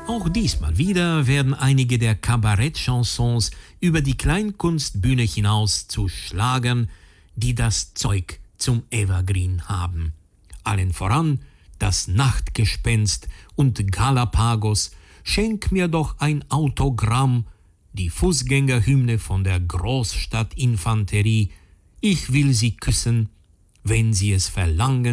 Auch diesmal wieder werden einige der Kabarett-Chansons über die Kleinkunstbühne hinaus zu Schlagern, die das Zeug zum Evergreen haben. Allen voran das Nachtgespenst und Galapagos, Schenk mir doch ein Autogramm, die Fußgängerhymne von der Großstadtinfanterie, Ich will sie küssen, wenn sie es verlangen,